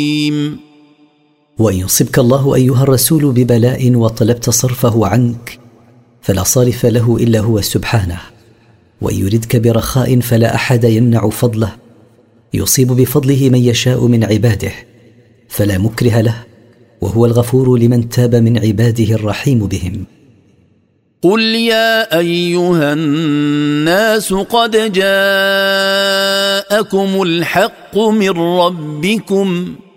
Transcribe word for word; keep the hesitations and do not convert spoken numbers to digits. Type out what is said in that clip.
وإن يصبك الله أيها الرسول ببلاء وطلبت صرفه عنك فلا صارف له إلا هو سبحانه، وإن يردك برخاء فلا أحد يمنع فضله، يصيب بفضله من يشاء من عباده فلا مكره له، وهو الغفور لمن تاب من عباده الرحيم بهم. قل يا أيها الناس قد جاءكم الحق من ربكم